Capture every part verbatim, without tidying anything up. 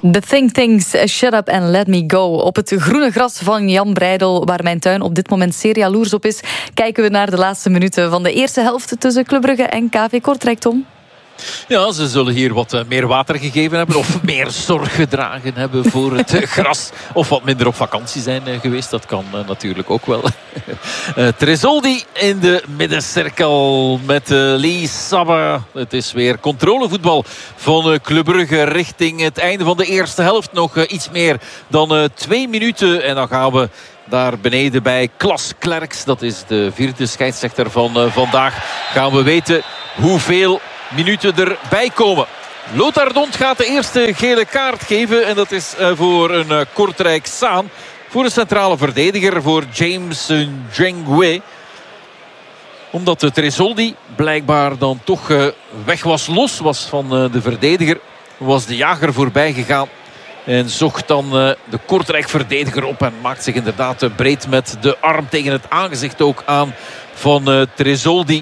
The Thing Things, Shut Up and Let Me Go. Op het groene gras van Jan Breidel, waar mijn tuin op dit moment zeer jaloers op is, kijken we naar de laatste minuten van de eerste helft tussen Club Brugge en K V Kortrijk, Tom. Ja, ze zullen hier wat meer water gegeven hebben of meer zorg gedragen hebben voor het gras. Of wat minder op vakantie zijn geweest. Dat kan natuurlijk ook wel. Uh, Tresoldi in de middencirkel met uh, Lee Sabba. Het is weer controlevoetbal van uh, Club Brugge richting het einde van de eerste helft. Nog uh, iets meer dan uh, twee minuten. En dan gaan we daar beneden bij Klas Klerks. Dat is de vierde scheidsrechter van uh, vandaag. Gaan we weten hoeveel minuten erbij komen. Lothar Dont gaat de eerste gele kaart geven. En dat is uh, voor een uh, Kortrijk Saan. Voor een centrale verdediger. Voor James Njengwe. Omdat de Tresoldi blijkbaar dan toch uh, weg was. Los was van uh, de verdediger. Was de jager voorbij gegaan. En zocht dan uh, de Kortrijk verdediger op. En maakt zich inderdaad uh, breed met de arm tegen het aangezicht ook aan van uh, Tresoldi.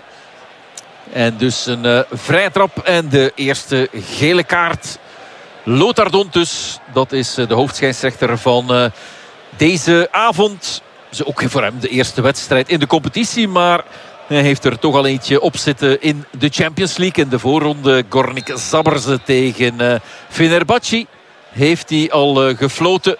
En dus een uh, vrije trap en de eerste gele kaart. Lothar Dont dus, dat is uh, de hoofdscheidsrechter van uh, deze avond. Dus ook voor hem de eerste wedstrijd in de competitie. Maar hij heeft er toch al eentje op zitten in de Champions League. In de voorronde Gornik Zabrze tegen uh, Fenerbahce heeft hij al uh, gefloten.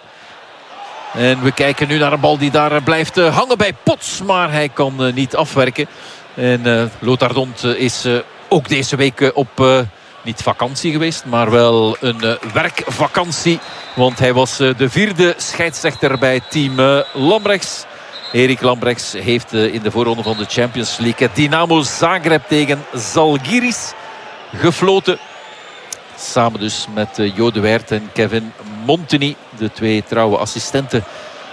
En we kijken nu naar een bal die daar uh, blijft uh, hangen bij Pots. Maar hij kan uh, niet afwerken. En uh, Lothar Dont uh, is uh, ook deze week uh, op uh, niet vakantie geweest, maar wel een uh, werkvakantie. Want hij was uh, de vierde scheidsrechter bij team uh, Lambrechts. Erik Lambrechts heeft uh, in de voorronde van de Champions League Dynamo Zagreb tegen Zalgiris gefloten. Samen dus met uh, Jo de Weert en Kevin Monteny, de twee trouwe assistenten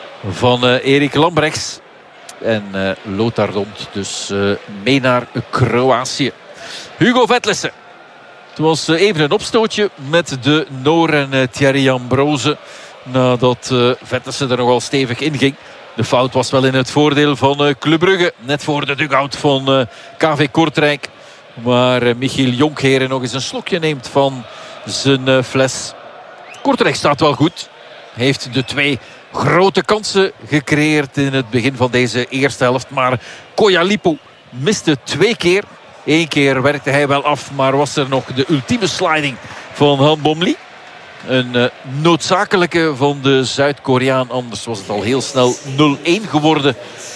van uh, Erik Lambrechts. En uh, Lothar Dont dus uh, mee naar Kroatië. Hugo Vetlesen. Het was uh, even een opstootje met de Noor en uh, Thierry Ambrose. Nadat uh, Vetlesen er nogal stevig in ging. De fout was wel in het voordeel van uh, Club Brugge. Net voor de dugout van uh, K V Kortrijk. Waar uh, Michiel Jonkheren nog eens een slokje neemt van zijn uh, fles. Kortrijk staat wel goed. Heeft de twee grote kansen gecreëerd in het begin van deze eerste helft. Maar Koyalipo miste twee keer. Eén keer werkte hij wel af, maar was er nog de ultieme sliding van Han Bomli. Een uh, noodzakelijke van de Zuid-Koreaan. Anders was het al heel snel nul-één geworden.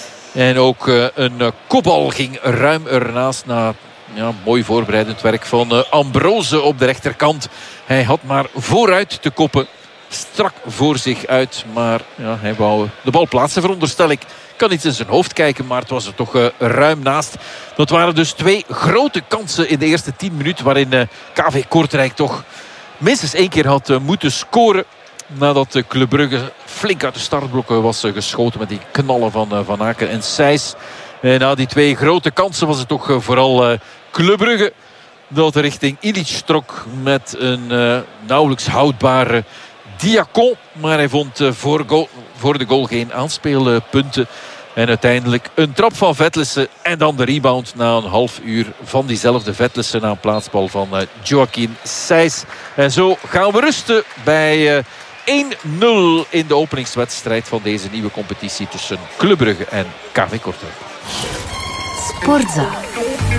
En ook uh, een uh, kopbal ging ruim ernaast na ja, mooi voorbereidend werk van uh, Ambrose op de rechterkant. Hij had maar vooruit te koppen. Strak voor zich uit. Maar ja, hij wou de bal plaatsen, veronderstel ik. Kan niet in zijn hoofd kijken, maar het was er toch uh, ruim naast. Dat waren dus twee grote kansen in de eerste tien minuten. Waarin uh, K V Kortrijk toch minstens één keer had uh, moeten scoren. Nadat uh, Club Brugge flink uit de startblokken was uh, geschoten met die knallen van uh, Van Aken en Sijs. En na die twee grote kansen was het toch uh, vooral uh, Club Brugge dat richting Ilic trok met een uh, nauwelijks houdbare Diacon. Maar hij vond uh, voor, goal, voor de goal geen aanspeelpunten. En uiteindelijk een trap van Vetlesen. En dan de rebound na een half uur van diezelfde Vetlesen. Na een plaatsbal van uh, Joaquin Sijs. En zo gaan we rusten bij uh, één nul in de openingswedstrijd van deze nieuwe competitie tussen Club Brugge en K V Kortrijk. Sportza.